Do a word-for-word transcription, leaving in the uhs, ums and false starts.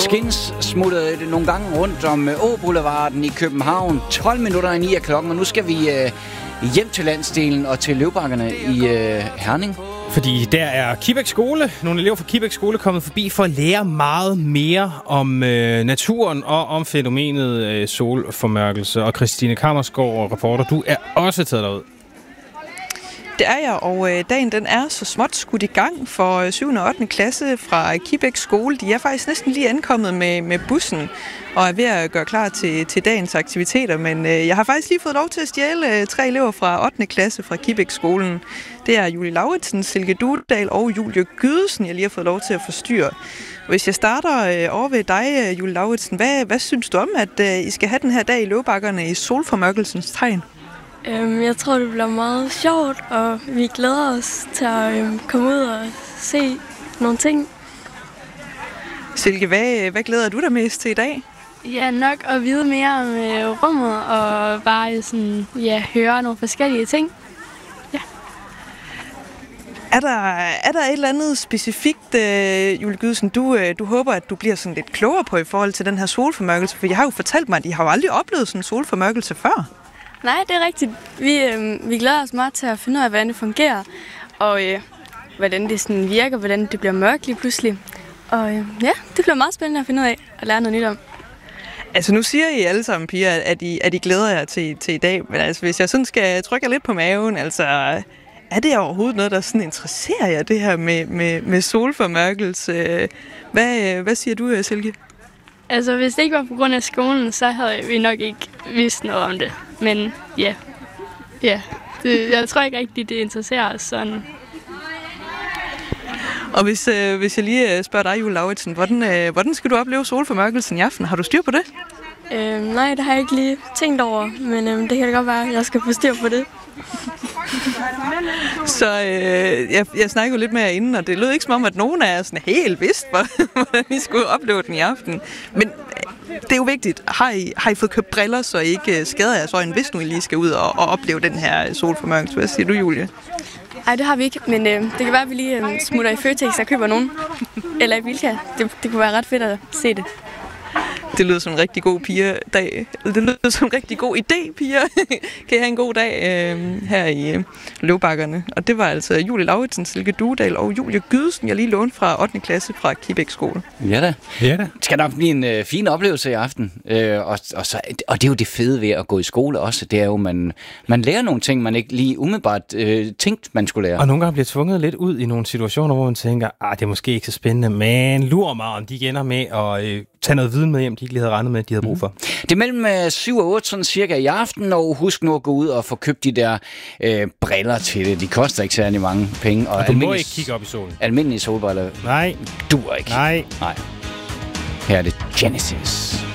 Skins smuttede nogle gange rundt om Åboulevarden i København. tolv minutter i ni af klokken, og nu skal vi øh, hjem til landsdelen og til Løvbakkerne i øh, Herning. Fordi der er Kibæk Skole, nogle elever fra Kibæk Skole kommet forbi for at lære meget mere om øh, naturen og om fænomenet øh, solformørkelse. Og Christine Kammersgaard, reporter, du er også taget derud. Det er jeg, og øh, dagen den er så småt skudt i gang for syvende og ottende klasse fra Kibæk Skole. De er faktisk næsten lige ankommet med, med bussen og er ved at gøre klar til, til dagens aktiviteter. Men øh, jeg har faktisk lige fået lov til at stjæle øh, tre elever fra ottende klasse fra Kibæk Skolen. Det er Julie Lauritsen, Silke Dudal og Julie Gydesen, jeg lige har fået lov til at forstyrre. Hvis jeg starter øh, over ved dig, Julie Lauritsen, hvad, hvad synes du om, at øh, I skal have den her dag i Løvbakkerne i solformørkelsens tegn? Øhm, jeg tror, det bliver meget sjovt, og vi glæder os til at øhm, komme ud og se nogle ting. Silke, hvad, hvad glæder du dig mest til i dag? Ja, nok at vide mere om øh, rummet, og bare sådan, ja, høre nogle forskellige ting. Ja. Er der, er der et eller andet specifikt, øh, Julie Gydesen, du, øh, du håber, at du bliver sådan lidt klogere på i forhold til den her solformørkelse? For jeg har jo fortalt mig, at I har jo aldrig oplevet sådan en solformørkelse før. Nej, det er rigtigt. Vi, øh, vi glæder os meget til at finde ud af, hvordan det fungerer, og øh, hvordan det sådan virker, hvordan det bliver mørkt lige pludselig. Og øh, ja, det bliver meget spændende at finde ud af og lære noget nyt om. Altså nu siger I alle sammen, piger, at I, at I glæder jer til, til i dag, men altså, hvis jeg sådan skal trykke lidt på maven, altså er det overhovedet noget, der sådan interesserer jer, det her med, med, med solformørkelse? Hvad, hvad siger du, Silke? Altså, hvis det ikke var på grund af skolen, så havde vi nok ikke vidst noget om det. Men ja, ja. Det, jeg tror ikke rigtig, det interesserer os sådan. Og hvis, øh, hvis jeg lige spørger dig, Julie Lauritsen, hvordan, øh, hvordan skal du opleve solformørkelsen i aften? Har du styr på det? Øh, nej, det har jeg ikke lige tænkt over, men øh, det kan da godt være, at jeg skal få styr på det. Så øh, jeg, jeg snakkede jo lidt med jer inden, og det lød ikke som om, at nogen af jer sådan helt vidste, hvordan I skulle opleve den i aften. Men øh, det er jo vigtigt. Har I, har I fået købt briller, så I ikke skader jeres øjne, hvis nu I lige skal ud og, og opleve den her solformørkelse? Hvad siger du, Julie? Nej, det har vi ikke, men øh, det kan være, at vi lige øh, smutter i Føtex og køber nogen. Eller i Bilka. Det, det kunne være ret fedt at se det. Det lyder som en rigtig god piger-dag. Det lyder som en rigtig god idé, piger. Kan I have en god dag øh, her i øh, Løvbakkerne. Og det var altså Julie Lauritsen, Silke Dudal og Julie Gydesen, jeg lige lånte fra ottende klasse fra Kibæk Skole. Ja da. Ja da. Det skal nok blive en øh, fin oplevelse i aften. Øh, og, og, så, og det er jo det fede ved at gå i skole også. Det er jo, man, man lærer nogle ting, man ikke lige umiddelbart øh, tænkte, man skulle lære. Og nogle gange bliver tvunget lidt ud i nogle situationer, hvor man tænker, ah, det er måske ikke så spændende, men lurer mig, om de ender med at øh, tage noget viden med hjem, de ikke lige havde regnet med, at de havde brug for. Mm. Det er mellem øh, syv og otte, sådan cirka i aften, og husk nu at gå ud og få købt de der øh, briller til det. De koster ikke særlig mange penge. Og, og du må ikke kigge op i solen. Almindelige solbriller. Nej. Duer ikke. Nej. Nej. Her er det Genesis.